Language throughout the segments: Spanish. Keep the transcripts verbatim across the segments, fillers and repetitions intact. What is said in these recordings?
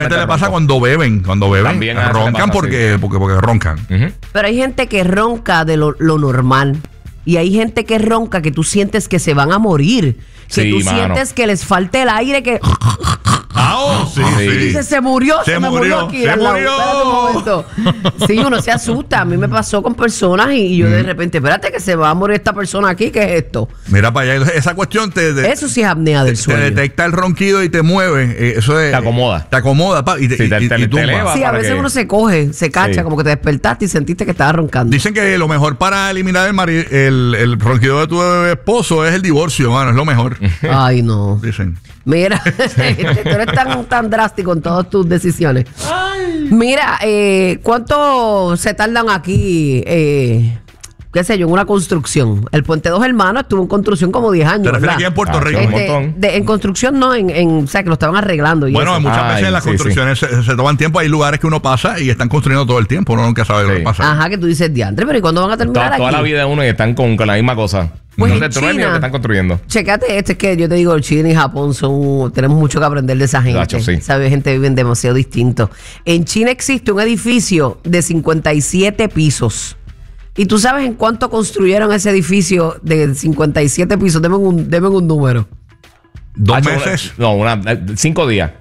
gente le pasa cuando beben, cuando beben, También roncan pasa, porque, sí. porque, porque roncan. Uh-huh. Pero hay gente que ronca de lo, lo normal. Y hay gente que ronca que tú sientes que se van a morir. Que Sí, tú mano. sientes que les falta el aire, que... Ah, oh, sí, Sí. Y sí. dice, se murió, se, Se me murió, murió aquí. se al lado. murió. Espérate un momento. Sí, uno se asusta. A mí me pasó con personas y yo de repente, espérate que se va a morir esta persona aquí, ¿qué es esto? Mira para allá, esa cuestión te, te, Eso sí es apnea del te sueño. detecta el ronquido y te mueve. eh, Eso es, Te acomoda. Te acomoda, pa, y te, Sí, y- te- y- te- y te tumba. eleva. Sí, a para veces que- uno se coge, se cacha, Sí. como que te despertaste y sentiste que estabas roncando. Dicen que lo mejor para eliminar el, mari- el, el ronquido de tu esposo es el divorcio, mano, es lo mejor. Ay, no. Dicen. Mira, este, tú eres tan, tan drástico en todas tus decisiones. Mira, eh, ¿cuánto se tardan aquí, eh, qué sé yo, en una construcción? El Puente Dos Hermanos estuvo en construcción como diez años, ¿Te refieres ¿verdad? aquí en Puerto Ah, Rico? sí, un Este, montón. de- en construcción no, en, en, o sea, que lo estaban arreglando. Y Bueno, eso. muchas Ay, veces en las sí, construcciones Se, se toman tiempo. Hay lugares que uno pasa y están construyendo todo el tiempo. Uno nunca sabe lo Sí. que pasa. Ajá, que tú dices diantre, pero ¿y cuándo van a terminar Toda, aquí? toda la vida de uno y están con, con la misma cosa. Pues no en te truenen China- lo que están construyendo. Checate este, es que yo te digo, China y Japón son, tenemos mucho que aprender de esa gente. Gacho, sí. Esa gente viven demasiado distintos. En China existe un edificio de cincuenta y siete pisos. ¿Y tú sabes en cuánto construyeron ese edificio de cincuenta y siete pisos? Deme un, deme un número. Dos Hacho, meses. No, una, eh, cinco días.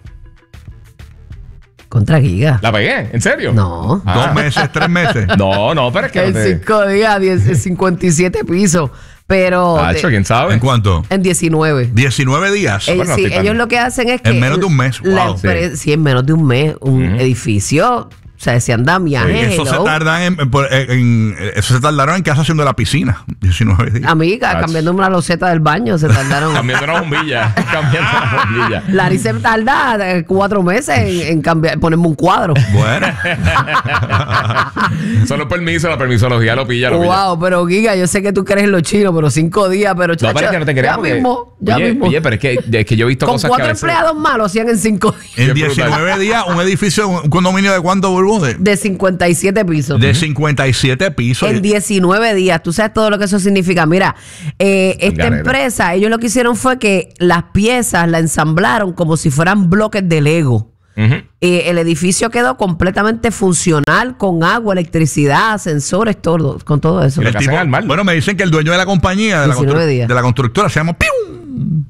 Contra Giga. ¿La pegué? ¿En serio? No. Ah. Dos meses, tres meses. No, no, pero es que no En te... cinco días, diez, cincuenta y siete pisos. Pero Hacho, de- ¿quién sabe? ¿En cuánto? en diecinueve. diecinueve días. Ellos, Bueno, sí, estoy tan- ellos lo que hacen es que... En menos de un mes, la wow. empre- sí. en menos de un mes. Un edificio, o sea, se anda viajes. Eso se hello. tardan en, en- en- en- Eso se tardaron en casa haciendo la piscina. diecinueve días. Amiga, Ach. cambiando una loseta del baño, se tardaron. Cambiando una bombilla. Cambiando una bombilla. Larry se tarda eh, cuatro meses en, en cambiar, ponerme un cuadro. Bueno. Solo permiso, la permisología lo pilla, lo pilla. Wow, pero Giga, yo sé que tú crees en los chinos, pero cinco días, pero No, chacho, pero es que no te creas. ya porque- mismo, ya oye, mismo. Oye, pero es que, es que yo he visto Con cosas cuatro que a veces... empleados malos hacían en cinco días. En Qué brutal. diecinueve días, un edificio, un condominio de cuánto, Bulbo? De, De cincuenta y siete pisos. de cincuenta y siete pisos. En diecinueve días. Tú sabes todo lo que eso significa. Mira, eh, esta Ganera. empresa, ellos lo que hicieron fue que las piezas la ensamblaron como si fueran bloques de Lego. Ujú. Eh, el edificio quedó completamente funcional con agua, electricidad, sensores, todo, con todo eso. Y le El hacen tipo- al mar. bueno, me dicen que el dueño de la compañía, de la, diecinueve constru- días. de la constructora, se llama ¡Pium!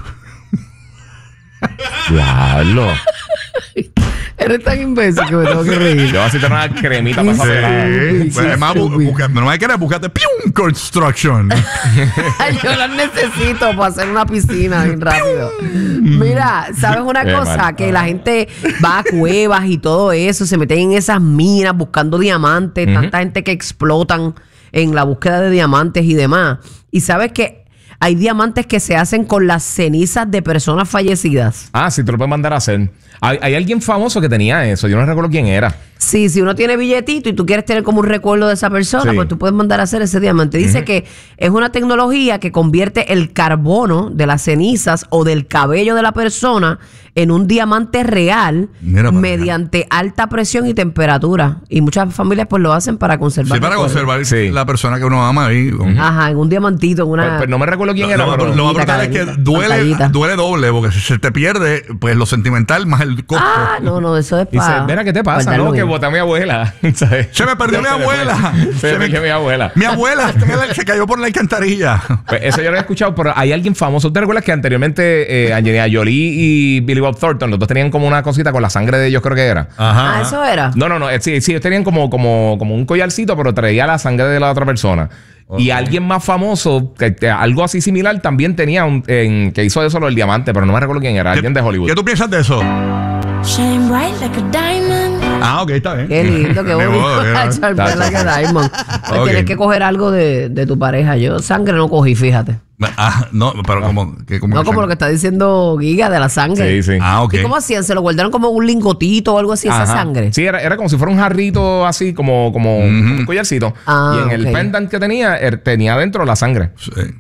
Diablo. Eres tan imbécil que me tengo que reír. Yo voy a tener una cremita para esa Sí. pelada. Sí, pues, además, bu- busca- no me quieres, búscate ¡Pium! Construction. Ay, yo las necesito para hacer una piscina bien rápido. Mira, ¿sabes una Qué cosa? mal. Que la gente va a cuevas y todo eso, se meten en esas minas buscando diamantes, tanta gente que explotan en la búsqueda de diamantes y demás. Y sabes que hay diamantes que se hacen con las cenizas de personas fallecidas. Ah, sí, te lo pueden mandar a hacer. Hay, hay alguien famoso que tenía eso. Yo no recuerdo quién era. Sí, si uno tiene billetito y tú quieres tener como un recuerdo de esa persona, Sí. pues tú puedes mandar a hacer ese diamante. Dice que es una tecnología que convierte el carbono de las cenizas o del cabello de la persona en un diamante real Mira para mediante alta presión y temperatura. Y muchas familias pues lo hacen para conservar. Sí, para recuerdos. conservar Sí. la persona que uno ama ahí. con- Ajá, en un diamantito, en una... Pues, pues no me recuerdo quién Lo, era, lo- pero... lo más Cadenita, brutal es que cadenita, duele, pantallita. duele doble, porque si se te pierde, pues lo sentimental más el costo. Ah, no, no, eso es Dice, para... mira, ¿qué te pasa? No, que boté a mi abuela. ¿Sabes? Se me perdió mi abuela. Se me perdió mi abuela. Mi abuela se- se cayó por la alcantarilla. Pues eso yo lo había escuchado, pero hay alguien famoso. ¿Te recuerdas que anteriormente eh, Angelina Jolie y Billy Bob Thornton, los dos tenían como una cosita con la sangre de ellos, creo que era? Ah, eso era. No, no, no. eh, Sí, sí, ellos tenían como, como, como un collarcito, pero traía la sangre de la otra persona. Y alguien más famoso, que, que algo así similar, también tenía un, en- que hizo eso lo del diamante, pero no me recuerdo quién era. Alguien de Hollywood. ¿Qué tú piensas de eso? Shine bright like a diamond. Ah, ok, está bien. Qué lindo, qué Me bonito. voy, Ay, Charpela, que Diamond. Pues Ok. Tienes que coger algo de, de tu pareja. Yo sangre no cogí, fíjate. Ah, no, pero como... Que, como No que como lo sang- que está diciendo Giga de la sangre. Sí, sí. Ah, ok. ¿Y cómo hacían? ¿Se lo guardaron como un lingotito o algo así, esa Ajá. sangre? Sí, era, era como si fuera un jarrito así, como, como un collarcito. Ah, y en el ok. pendant que tenía, er, tenía dentro la sangre. Sí.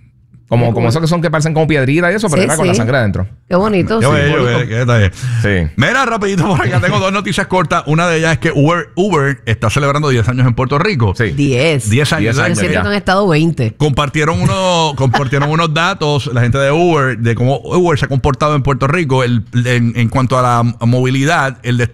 Como, Qué como cool. esos que son que parecen como piedrita y eso, pero Sí, era con la sí. sangre adentro. Qué bonito. Qué sí. bello, qué- qué detalle. Sí. Mira, rapidito por acá tengo dos noticias cortas. Una de ellas es que Uber, Uber está celebrando diez años en Puerto Rico. Sí. Diez. diez años. diez Yo años siento ya. que han estado veinte. Compartieron unos, compartieron unos datos la gente de Uber de cómo Uber se ha comportado en Puerto Rico el- en, en cuanto a la movilidad. El